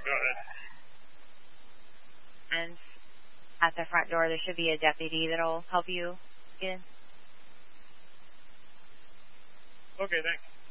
Go ahead. And at the front door, there should be a deputy that'll help you get in. Okay, thanks.